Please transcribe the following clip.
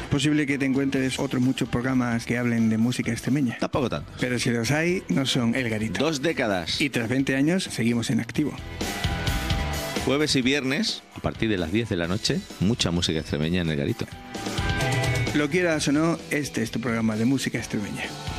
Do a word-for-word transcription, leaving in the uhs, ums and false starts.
posible que te encuentres otros muchos programas que hablen de música extremeña. Tampoco tanto. Pero si los hay, no son El Garito. Dos décadas. Y tras veinte años, seguimos en activo. Jueves y viernes, a partir de las diez de la noche, mucha música extremeña en El Garito. Lo quieras o no, este es tu programa de música extremeña.